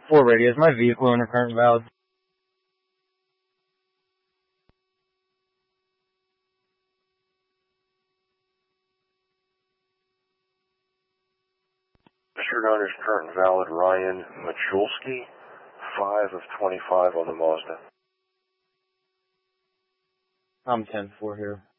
4 radio. Is my vehicle owner current valid? Mr. Owner's current valid, Ryan Machulski, 5 of 25 on the Mazda. I'm 10-4 here.